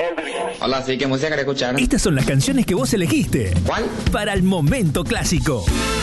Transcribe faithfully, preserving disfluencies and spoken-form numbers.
Hola, sí, ¿qué música querés escuchar? Estas son las canciones que vos elegiste. ¿Cuál? Para el momento clásico.